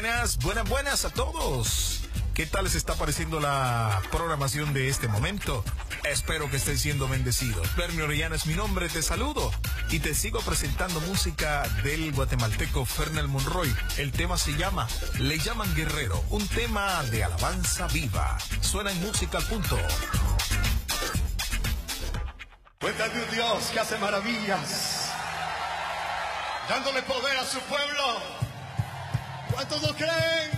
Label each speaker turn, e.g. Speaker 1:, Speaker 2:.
Speaker 1: buenas a todos. ¿Qué tal les está pareciendo la programación de este momento? Espero que estén siendo bendecidos. Bernie Orellana es mi nombre, te saludo y te sigo presentando música del guatemalteco Fernel Monroy. El tema se llama Le Llaman Guerrero, un tema de alabanza viva. Suena en Música al Punto.
Speaker 2: Cuenta de un Dios que hace maravillas, dándole poder a su pueblo. ¿Cuántos lo creen?